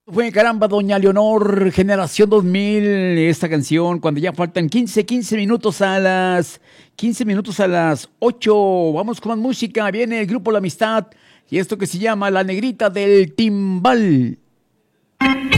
Fue caramba, doña Leonor, Generación 2000, esta canción, cuando ya faltan 15 minutos a las 15 minutos a las 8. Vamos con más música, viene el grupo La Amistad y esto que se llama La Negrita del Timbal.